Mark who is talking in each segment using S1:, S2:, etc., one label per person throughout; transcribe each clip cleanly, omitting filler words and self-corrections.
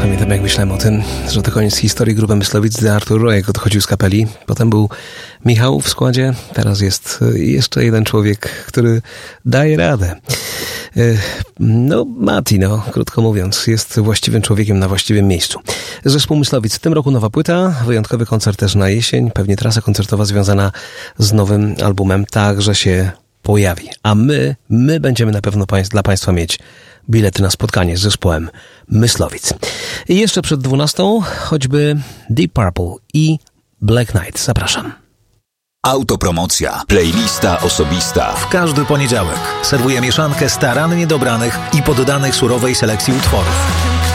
S1: Pamiętam, jak myślałem o tym, że to koniec historii grupy Myslowic, gdy Artur Rojek odchodził z kapeli. Potem był Michał w składzie. Teraz jest jeszcze jeden człowiek, który daje radę. Mati, krótko mówiąc, jest właściwym człowiekiem na właściwym miejscu. Zespół Myslowic. W tym roku nowa płyta, wyjątkowy koncert też na jesień. Pewnie trasa koncertowa związana z nowym albumem także się pojawi. A my będziemy na pewno dla Państwa mieć bilety na spotkanie z zespołem Myslowic. I jeszcze przed 12 choćby Deep Purple i Black Knight. Zapraszam.
S2: Autopromocja. Playlista osobista.
S3: W każdy poniedziałek serwuję mieszankę starannie dobranych i poddanych surowej selekcji utworów.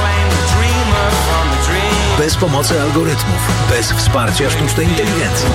S3: Bez pomocy algorytmów, bez wsparcia sztucznej inteligencji.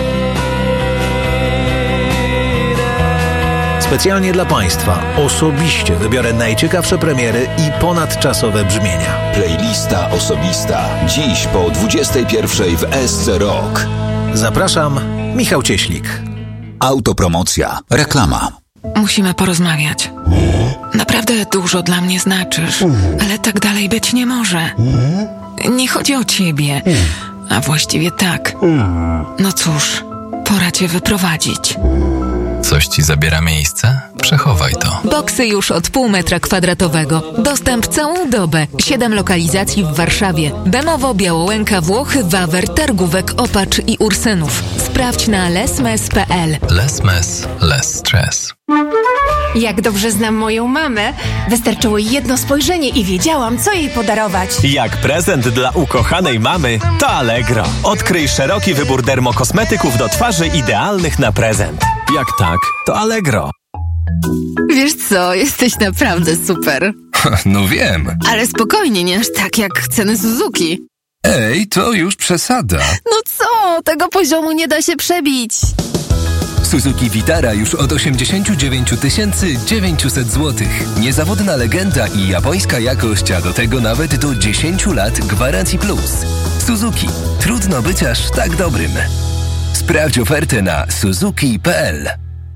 S3: Specjalnie dla Państwa osobiście wybiorę najciekawsze premiery i ponadczasowe brzmienia.
S2: Playlista osobista. Dziś po 21:00 w SC Rock.
S3: Zapraszam, Michał Cieślik.
S2: Autopromocja. Reklama.
S4: Musimy porozmawiać. Naprawdę dużo dla mnie znaczysz, ale tak dalej być nie może. Nie chodzi o ciebie, a właściwie tak. No cóż, pora cię wyprowadzić.
S5: Coś ci zabiera miejsce? Przechowaj to.
S4: Boksy już od 0,5 metra kwadratowego. Dostęp całą dobę. 7 lokalizacji w Warszawie. Bemowo, Białołęka, Włochy, Wawer, Targówek, Opacz i Ursynów. Sprawdź na lesmes.pl.
S5: Lesmes, less stress.
S6: Jak dobrze znam moją mamę, wystarczyło jedno spojrzenie i wiedziałam, co jej podarować.
S7: Jak prezent dla ukochanej mamy, to Allegro. Odkryj szeroki wybór dermokosmetyków do twarzy idealnych na prezent. Jak tak, to Allegro.
S8: Wiesz co, jesteś naprawdę super.
S5: No wiem.
S8: Ale spokojnie, nie aż tak jak ceny Suzuki.
S5: Ej, to już przesada.
S8: No co, tego poziomu nie da się przebić.
S9: Suzuki Vitara już od 89 900 zł. Niezawodna legenda i japońska jakość, a do tego nawet do 10 lat gwarancji plus. Suzuki. Trudno być aż tak dobrym. Sprawdź ofertę na suzuki.pl.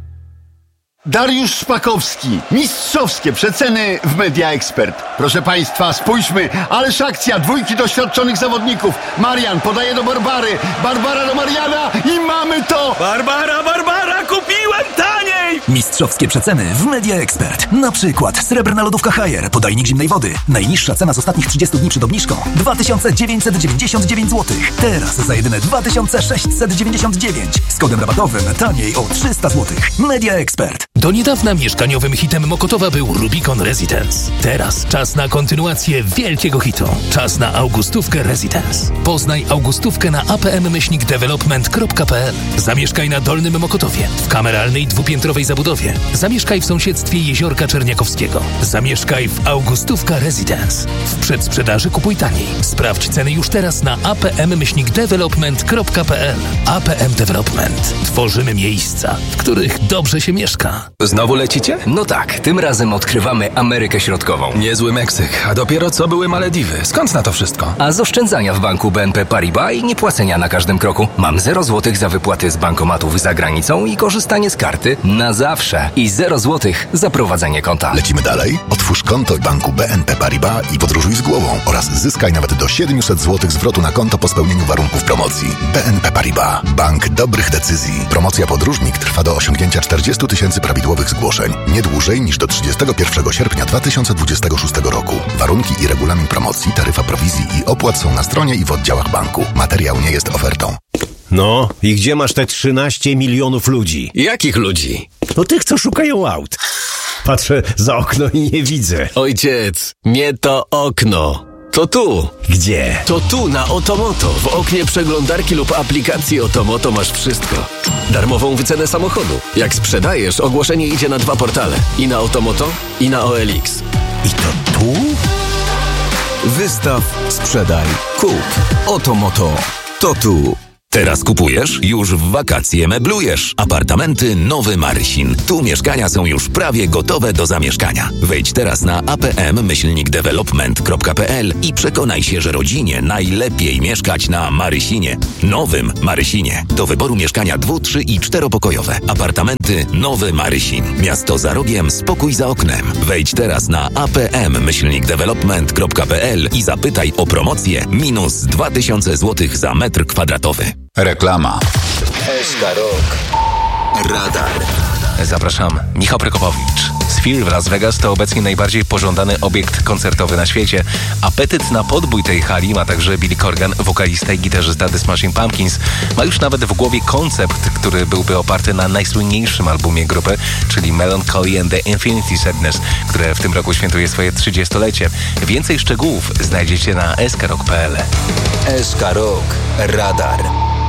S10: Dariusz Szpakowski. Mistrzowskie przeceny w Media Expert. Proszę Państwa, spójrzmy, ależ akcja, dwójki doświadczonych zawodników. Marian podaje do Barbary, Barbara do Mariana i mamy to!
S7: Barbara, kupiłem taniej!
S11: Mistrzowskie przeceny w Media Expert. Na przykład srebrna lodówka Haier, podajnik zimnej wody. Najniższa cena z ostatnich 30 dni przed obniżką 2999 zł. Teraz za jedyne 2699. Z kodem rabatowym taniej o 300 zł. Media Expert.
S12: Do niedawna mieszkaniowym hitem Mokotowa był Rubicon Residence. Teraz czas na kontynuację wielkiego hitu. Czas na Augustówkę Residence. Poznaj Augustówkę na apm-development.pl. Zamieszkaj na Dolnym Mokotowie, w kameralnej dwupiętrowej zabudowie. Zamieszkaj w sąsiedztwie Jeziorka Czerniakowskiego. Zamieszkaj w Augustówka Residence. W przedsprzedaży kupuj taniej. Sprawdź ceny już teraz na apm-development.pl. APM Development. Tworzymy miejsca, w których dobrze się mieszka.
S9: Znowu lecicie? No tak, tym razem odkrywamy Amerykę Środkową.
S5: Niezły Meksyk, a dopiero co były Malediwy. Skąd na to wszystko?
S9: A z oszczędzania w banku BNP Paribas i niepłacenia na każdym kroku. Mam 0 zł za wypłaty z bankomatów za granicą i korzystanie z karty na zawsze. I 0 zł za prowadzenie konta.
S13: Lecimy dalej? Otwórz konto w banku BNP Paribas i podróżuj z głową oraz zyskaj nawet do 700 zł zwrotu na konto po spełnieniu warunków promocji. BNP Paribas. Bank dobrych decyzji. Promocja podróżnik trwa do osiągnięcia 40 000 prawidłowych zgłoszeń. Nie dłużej niż do 31 sierpnia 2026 roku. Warunki i regulamin promocji, taryfa prowizji i opłat są na stronie i w oddziałach banku. Materiał nie jest ofertą.
S14: No, i gdzie masz te 13 milionów ludzi?
S9: Jakich ludzi?
S14: No tych, co szukają aut. Patrzę za okno i nie widzę.
S9: Ojciec, nie to okno. To tu.
S14: Gdzie?
S9: To tu, na Otomoto. W oknie przeglądarki lub aplikacji Otomoto masz wszystko. Darmową wycenę samochodu. Jak sprzedajesz, ogłoszenie idzie na 2 portale. I na Otomoto, i na OLX.
S14: I to tu?
S2: Wystaw, sprzedaj, kup. Otomoto. To tu. Teraz kupujesz, już w wakacje meblujesz. Apartamenty Nowy Marysin. Tu mieszkania są już prawie gotowe do zamieszkania. Wejdź teraz na apm-development.pl i przekonaj się, że rodzinie najlepiej mieszkać na Marysinie. Nowym Marysinie. Do wyboru mieszkania 2-, 3- i 4-pokojowe. Apartamenty Nowy Marysin. Miasto za rogiem, spokój za oknem. Wejdź teraz na apm-development.pl i zapytaj o promocję -2000 zł za metr kwadratowy.
S13: Reklama.
S2: SK Rock. Radar.
S15: Zapraszam, Michał Prokopowicz. Sphere w Las Vegas to obecnie najbardziej pożądany obiekt koncertowy na świecie. Apetyt na podbój tej hali ma także Billy Corgan, wokalista i gitarzysta The Smashing Pumpkins. Ma już nawet w głowie koncept, który byłby oparty na najsłynniejszym albumie grupy, czyli Melancholy and the Infinity Sadness, które w tym roku świętuje swoje 30-lecie. Więcej szczegółów znajdziecie na skrock.pl.
S2: SK Rock. Radar.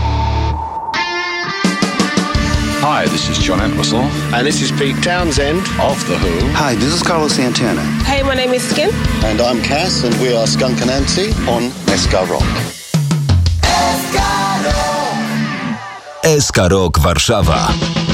S16: Hi, this is John Entwistle.
S17: And this is Pete Townsend
S16: of The Who.
S17: Hi, this is Carlos Santana.
S18: Hey, my name is Skin.
S17: And I'm Cass, and we are Skunk Anansi on SK Rock.
S2: SK Rock Warszawa.